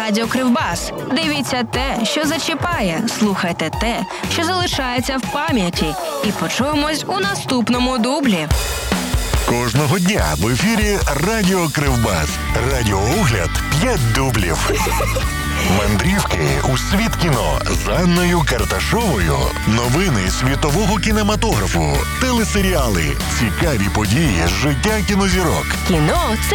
Радіо Кривбас. Дивіться те, що зачіпає, слухайте те, що залишається в пам'яті. І почуємось у наступному дублі. Кожного дня в ефірі Радіо Кривбас. Радіоогляд 5 дублів. Мандрівки у світ кіно з Анною Карташовою. Новини світового кінематографу. Телесеріали. Цікаві події з життя кінозірок. Кіно – це